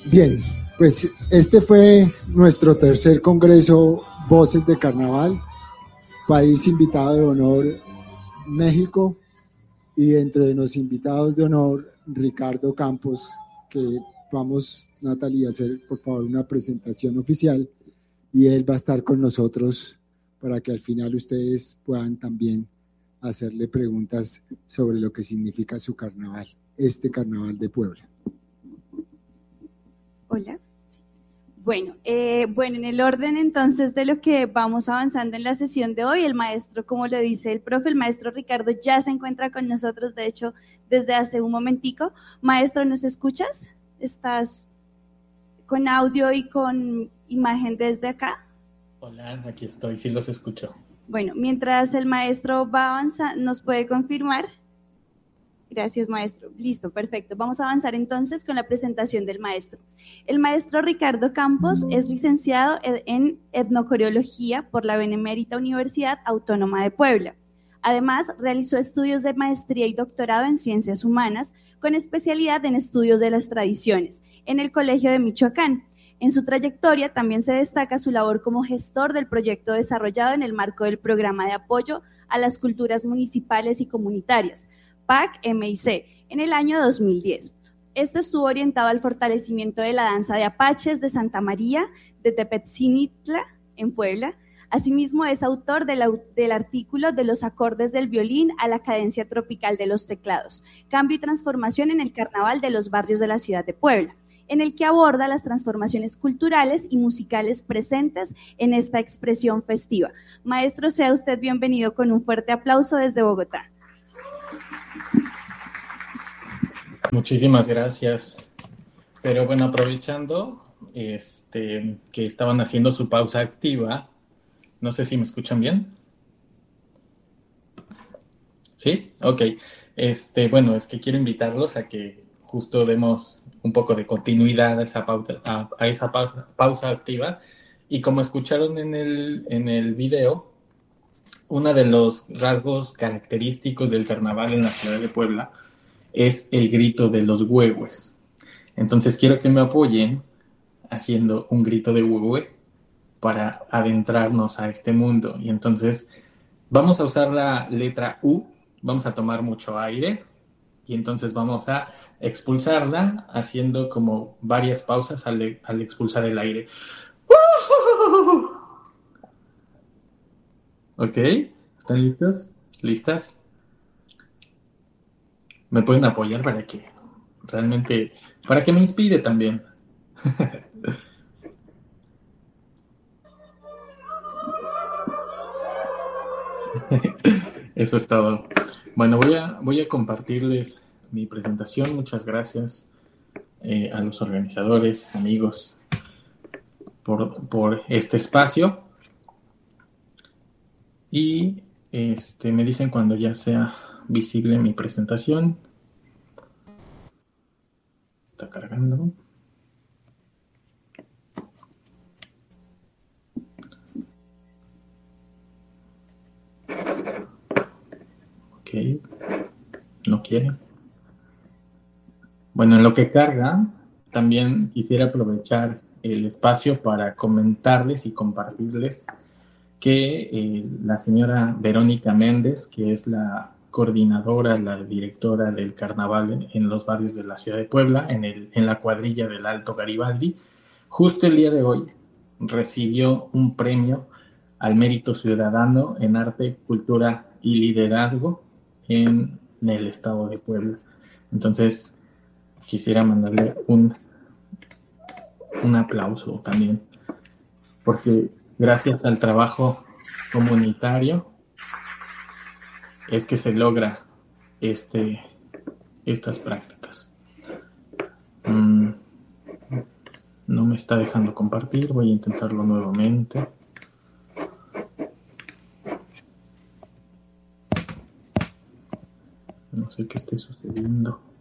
Bien, pues este fue nuestro tercer congreso Voces de Carnaval, país invitado de honor México, y entre los invitados de honor Ricardo Campos, que vamos, Natalia, a hacer por favor una presentación oficial, y él va a estar con nosotros para que al final ustedes puedan también hacerle preguntas sobre lo que significa su carnaval, este carnaval de Puebla. Hola. Bueno, en el orden entonces de lo que vamos avanzando en la sesión de hoy, el maestro, como le dice el profe, el maestro Ricardo ya se encuentra con nosotros, de hecho, desde hace un momentico. Maestro, ¿nos escuchas? ¿Estás con audio y con imagen desde acá? Hola, aquí estoy, sí los escucho. Bueno, mientras el maestro va avanzando, ¿nos puede confirmar? Gracias, maestro. Listo, perfecto. Vamos a avanzar entonces con la presentación del maestro. El maestro Ricardo Campos es licenciado en etnocoreología por la Benemérita Universidad Autónoma de Puebla. Además, realizó estudios de maestría y doctorado en ciencias humanas, con especialidad en estudios de las tradiciones, en el Colegio de Michoacán. En su trayectoria también se destaca su labor como gestor del proyecto desarrollado en el marco del Programa de Apoyo a las Culturas Municipales y Comunitarias, PAC-MIC, en el año 2010. Este estuvo orientado al fortalecimiento de la danza de apaches de Santa María de Tepetzinitla, en Puebla. Asimismo, es autor del artículo de los acordes del violín a la cadencia tropical de los teclados, cambio y transformación en el carnaval de los barrios de la ciudad de Puebla, en el que aborda las transformaciones culturales y musicales presentes en esta expresión festiva. Maestro, sea usted bienvenido con un fuerte aplauso desde Bogotá. Muchísimas gracias. Pero bueno, aprovechando que estaban haciendo su pausa activa, no sé si me escuchan bien. ¿Sí? Ok. Bueno, es que quiero invitarlos a que justo demos un poco de continuidad a esa pausa activa. Y como escucharon en el video, uno de los rasgos característicos del carnaval en la ciudad de Puebla es el grito de los huehues. Entonces quiero que me apoyen haciendo un grito de huehue para adentrarnos a este mundo. Y entonces vamos a usar la letra U, vamos a tomar mucho aire y entonces vamos a expulsarla haciendo como varias pausas al expulsar el aire. ¿Ok? ¿Están listos? ¿Listas? ¿Me pueden apoyar para que me inspire también? Eso es todo. Bueno, voy a compartirles mi presentación. Muchas gracias a los organizadores, amigos, por este espacio. Y me dicen cuando ya sea visible mi presentación. Está cargando. Ok. No quiere. Bueno, en lo que carga, también quisiera aprovechar el espacio para comentarles y compartirles que la señora Verónica Méndez, que es la coordinadora, la directora del carnaval en los barrios de la ciudad de Puebla, en la cuadrilla del Alto Garibaldi, justo el día de hoy recibió un premio al mérito ciudadano en arte, cultura y liderazgo en el estado de Puebla. Entonces, quisiera mandarle un aplauso también, porque gracias al trabajo comunitario es que se logra estas prácticas. No me está dejando compartir, voy a intentarlo nuevamente. No sé qué esté sucediendo.